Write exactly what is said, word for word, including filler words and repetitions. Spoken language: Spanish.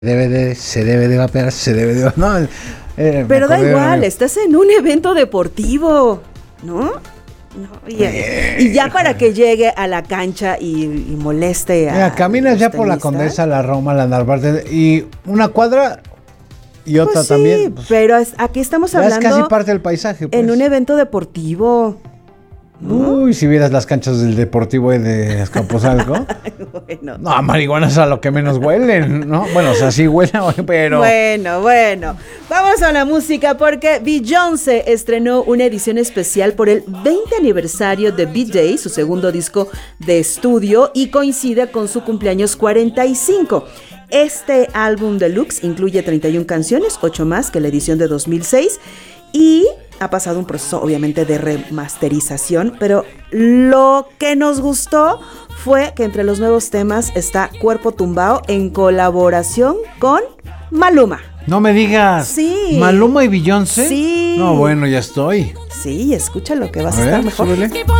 Debe de, se debe de vapear, se debe de... No, eh, Pero da igual, estás en un evento deportivo, ¿no? No, y, eh. y ya para que llegue a la cancha y, y moleste a... Mira, caminas ya por la Condesa, la Roma, la Narvarte, y una cuadra y otra pues sí, también. Pues, pero es, aquí estamos hablando... Es casi parte del paisaje. Pues. En un evento deportivo. ¿No? Uy, si vieras las canchas del Deportivo de Azcapotzalco. Bueno. No, marihuana es a lo que menos huelen, ¿no? Bueno, o sea, sí huele, pero... Bueno, bueno. Vamos a la música porque Beyoncé estrenó una edición especial por el veinte aniversario de B-Day, su segundo disco de estudio, y coincide con su cumpleaños cuarenta y cinco. Este álbum deluxe incluye treinta y una canciones, ocho más que la edición de dos mil seis, y ha pasado un proceso obviamente de remasterización, pero lo que nos gustó fue que entre los nuevos temas está Cuerpo Tumbao en colaboración con Maluma. No me digas. Sí. ¿Maluma y Beyoncé? Sí. No, bueno, ya estoy. Sí, escúchalo que vas a, a estar ver, mejor. Súbele.